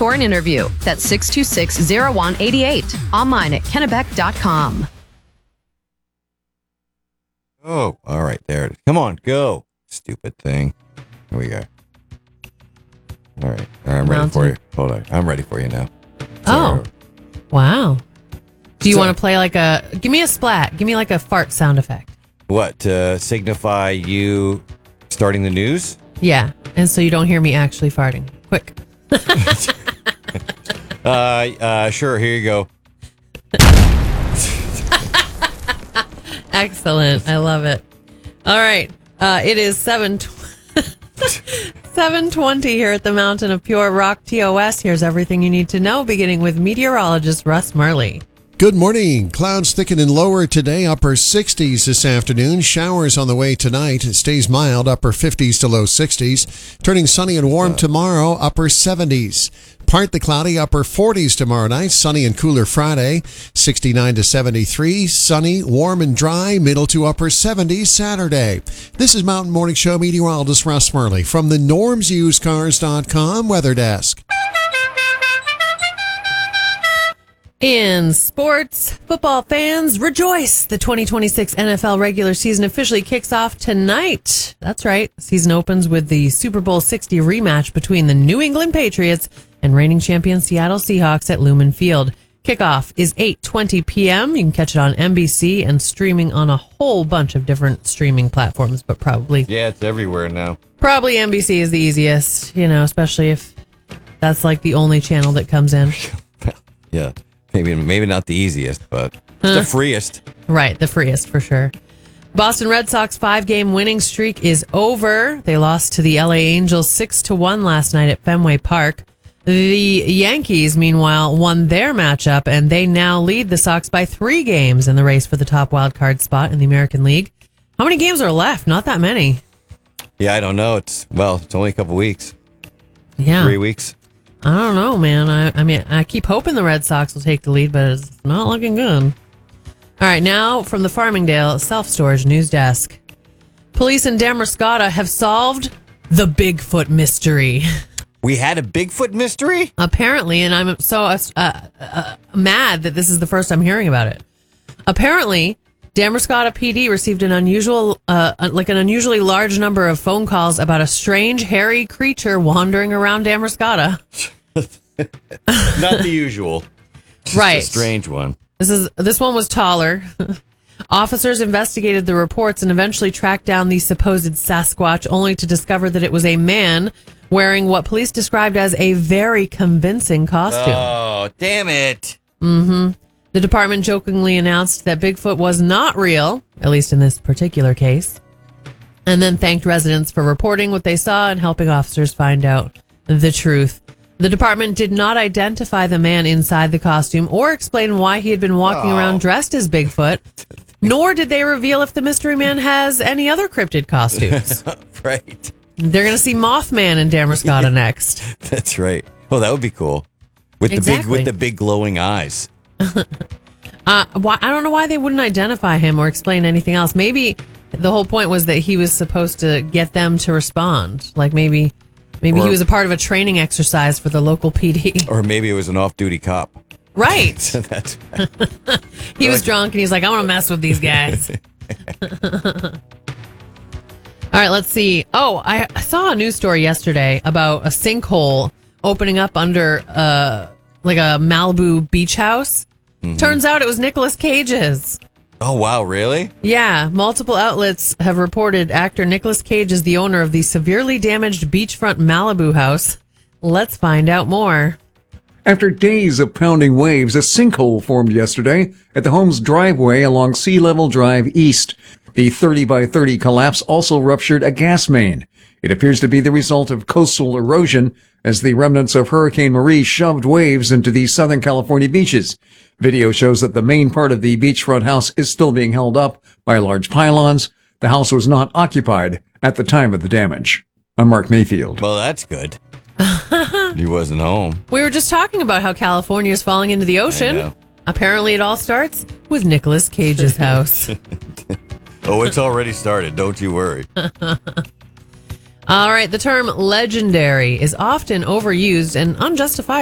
for an interview. That's 626-0188. Online at kennebec.com. Oh, all right, there it is. Come on, go. Stupid thing. Here we go. All right, I'm ready for you. Hold on, I'm ready for you now. Oh, wow. Do you want to play like give me a splat. Give me like a fart sound effect. What, to signify you starting the news? Yeah, and so you don't hear me actually farting. Quick. Sure, here you go. Excellent. I love it. All right. It is 7:20 here at the Mountain of Pure Rock TOS. Here's everything you need to know, beginning with meteorologist Russ Murley. Good morning. Clouds thickening lower today, upper 60s this afternoon. Showers on the way tonight. It stays mild, upper 50s to low 60s. Turning sunny and warm tomorrow, upper 70s. Partly cloudy, upper 40s tomorrow night. Sunny and cooler Friday, 69 to 73. Sunny, warm and dry, middle to upper 70s Saturday. This is Mountain Morning Show meteorologist Russ Murley from the normsusedcars.com weather desk. In sports, football fans, rejoice! The 2026 NFL regular season officially kicks off tonight. That's right. The season opens with the Super Bowl 60 rematch between the New England Patriots and reigning champion Seattle Seahawks at Lumen Field. Kickoff is 8:20 p.m. You can catch it on NBC and streaming on a whole bunch of different streaming platforms, but probably... Yeah, it's everywhere now. Probably NBC is the easiest, especially if that's like the only channel that comes in. Yeah. Maybe not the easiest, but the freest. Right, the freest for sure. Boston Red Sox 5-game winning streak is over. They lost to the LA Angels 6-1 last night at Fenway Park. The Yankees, meanwhile, won their matchup, and they now lead the Sox by 3 games in the race for the top wild card spot in the American League. How many games are left? Not that many. Yeah, I don't know. It's only a couple weeks. Yeah. 3 weeks. I don't know, man. I keep hoping the Red Sox will take the lead, but it's not looking good. All right, now from the Farmingdale Self-Storage News Desk. Police in Damascotta have solved the Bigfoot mystery. We had a Bigfoot mystery? Apparently, and I'm so mad that this is the first I'm hearing about it. Apparently, Damascotta PD received an unusually large number of phone calls about a strange, hairy creature wandering around Damascotta. Not the usual. Just right. A strange one. This one was taller. Officers investigated the reports and eventually tracked down the supposed Sasquatch, only to discover that it was a man wearing what police described as a very convincing costume. Oh, damn it. Mm-hmm. The department jokingly announced that Bigfoot was not real, at least in this particular case, and then thanked residents for reporting what they saw and helping officers find out the truth. The department did not identify the man inside the costume or explain why he had been walking around dressed as Bigfoot, nor did they reveal if the mystery man has any other cryptid costumes. Right. They're going to see Mothman in Damascotta next. That's right. Oh, that would be cool. With the big glowing eyes. I don't know why they wouldn't identify him or explain anything else. Maybe the whole point was that he was supposed to get them to respond. Like maybe he was a part of a training exercise for the local PD. Or maybe it was an off-duty cop. Right. That's he was drunk and he's like, I want to mess with these guys. All right, let's see. Oh, I saw a news story yesterday about a sinkhole opening up under like a Malibu beach house. Mm-hmm. Turns out it was Nicolas Cage's. Oh, wow, really? Yeah, multiple outlets have reported actor Nicolas Cage is the owner of the severely damaged beachfront Malibu house. Let's find out more. After days of pounding waves, a sinkhole formed yesterday at the home's driveway along Sea Level Drive East. The 30 by 30 collapse also ruptured a gas main. It appears to be the result of coastal erosion as the remnants of Hurricane Marie shoved waves into the Southern California beaches. Video shows that the main part of the beachfront house is still being held up by large pylons. The house was not occupied at the time of the damage. I'm Mark Mayfield. Well, that's good. He wasn't home. We were just talking about how California is falling into the ocean. Apparently it all starts with Nicolas Cage's house. Oh, it's already started. Don't you worry. All right. The term legendary is often overused and unjustified.